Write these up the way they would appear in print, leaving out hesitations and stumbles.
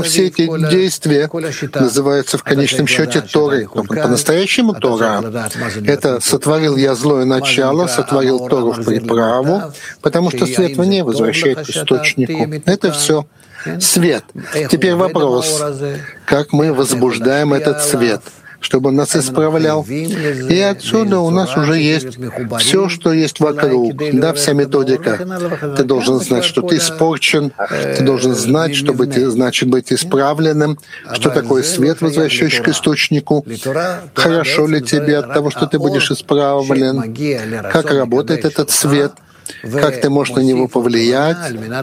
все эти действия называются в конечном счете Торой. Но по-настоящему Тора — это «сотворил я злое начало, сотворил Тору в приправу», потому что свет в ней возвращает к источнику. Это все свет. Теперь вопрос, как мы возбуждаем этот свет, чтобы он нас исправлял. И отсюда у нас уже есть все, что есть вокруг, да, вся методика. Ты должен знать, что ты испорчен, ты должен знать, чтобы ты, значит, быть исправленным, что такое свет, возвращающий к источнику, хорошо ли тебе от того, что ты будешь исправлен, как работает этот свет, как ты можешь на него повлиять,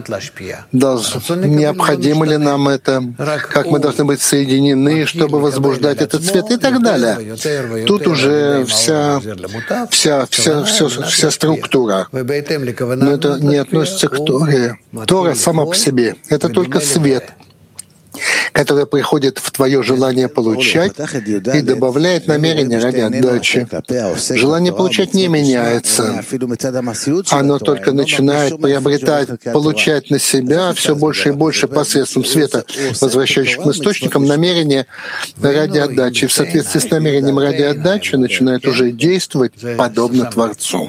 необходимо ли нам это, как мы должны быть соединены, чтобы возбуждать этот свет и так далее. Тут уже вся структура. Но это не относится к Торе. Тора сама по себе — это только свет, которое приходит в твое желание получать и добавляет намерение ради отдачи. Желание получать не меняется. Оно только начинает приобретать, получать на себя все больше и больше посредством света, возвращающих к источникам, намерение ради отдачи. В соответствии с намерением ради отдачи начинает уже действовать подобно Творцу.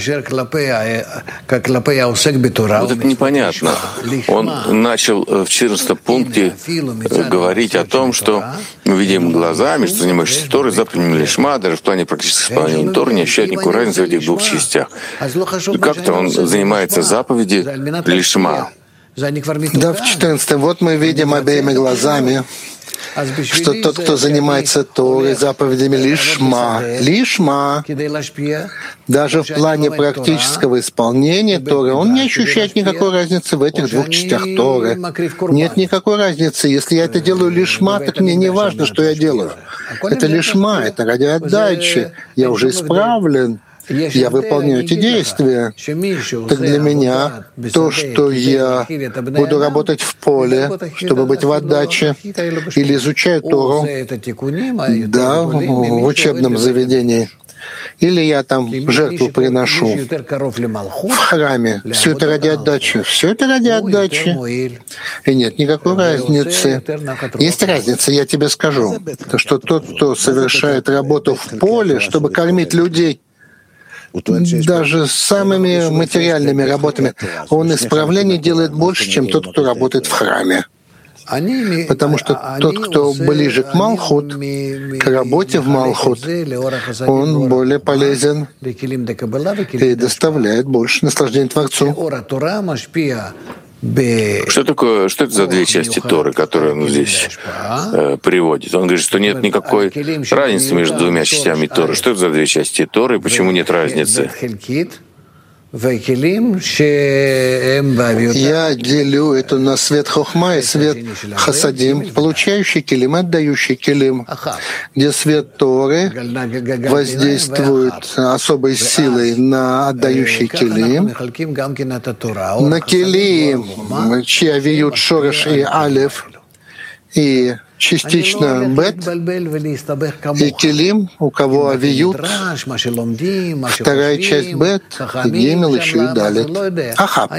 Вот это непонятно. Он начал в 14 пункте говорить о том, что мы видим глазами, что занимаешься Торой, заповедями лишма, даже в плане практического исполнения Торы не ощущает никакой разницы в этих двух частях. Как-то он занимается заповеди лишма. Да, в 14 вот мы видим обеими глазами, что тот, кто занимается Торой, заповедями лишма, даже в плане практического исполнения Торы, он не ощущает никакой разницы в этих двух частях Торы. Нет никакой разницы. Если я это делаю лишма, так мне не важно, что я делаю. Это лишма, это ради отдачи. Я уже исправлен. Я выполняю эти действия. Так для меня то, что я буду работать в поле, чтобы быть в отдаче, или изучаю Тору, да, в учебном заведении, или я там жертву приношу в храме. Все это ради отдачи. Все это ради отдачи. И нет никакой разницы. Есть разница, я тебе скажу, что тот, кто совершает работу в поле, чтобы кормить людей, даже с самыми материальными работами, он исправление делает больше, чем тот, кто работает в храме. Потому что тот, кто ближе к Малхут, к работе в Малхут, он более полезен и доставляет больше наслаждения Творцу. Что это за две части Торы, которые он здесь приводит? Он говорит, что нет никакой разницы между двумя частями Торы. Что это за две части Торы и почему нет разницы? Я делю это на свет хохма и свет хасадим, получающий килим, отдающий килим, где свет Торы воздействует особой силой на отдающий килим, на килим, чьи авиют шореш и алеф, и частично бет, и килим, у кого авиют, вторая часть бет, и гимел еще и далит. Ахаб.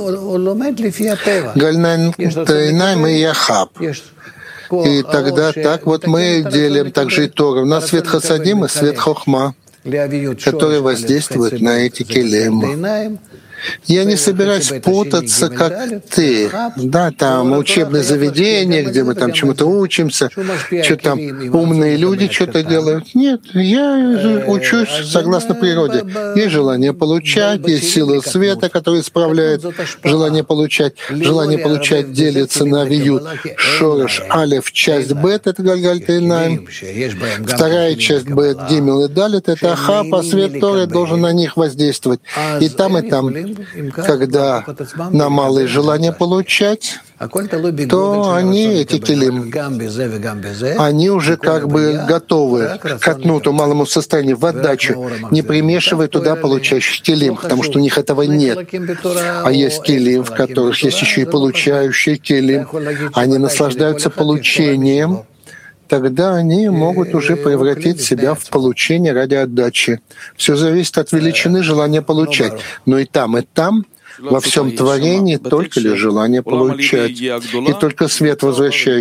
Гальнайн тайнайм и ахаб. И тогда так вот мы делим также и Тору. У нас свет хасадим и свет хохма, который воздействует на эти килим. Я не собираюсь путаться, как ты. Да, там учебное заведение, где мы там чему-то учимся, что там умные люди что-то делают. Нет, я учусь согласно природе. Есть желание получать, есть сила света, которая исправляет желание получать. Желание получать делится на виют шореш, алеф, часть бет, это гальгальтейнаим. Вторая часть бет, гимел и далит, это ахаб, а свет Торы должен на них воздействовать. И там, когда на малое желание получать, то они, эти килим, они уже как бы готовы к катнуту, малому состоянию, в отдачу, не примешивая туда получающих килим, потому что у них этого нет. А есть килим, в которых есть еще и получающие килим. Они наслаждаются получением, тогда они могут уже превратить себя в получение ради отдачи. Все зависит от величины желания получать. Но и там, во всем творении только лишь желание получать. И только свет, возвращающий